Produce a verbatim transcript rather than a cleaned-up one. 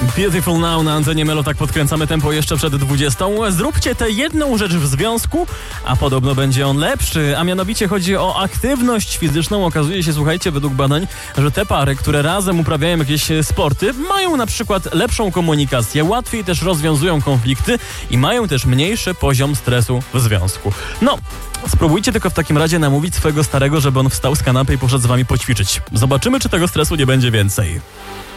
Beautiful Now na antenie Melo, tak podkręcamy tempo jeszcze przed dwudziestą. Zróbcie tę jedną rzecz w związku, a podobno będzie on lepszy, a mianowicie chodzi o aktywność fizyczną. Okazuje się, słuchajcie, według badań, że te pary, które razem uprawiają jakieś sporty, mają na przykład lepszą komunikację, łatwiej też rozwiązują konflikty i mają też mniejszy poziom stresu w związku. No, spróbujcie tylko w takim razie namówić swojego starego, żeby on wstał z kanapy i poszedł z wami poćwiczyć. Zobaczymy, czy tego stresu nie będzie więcej.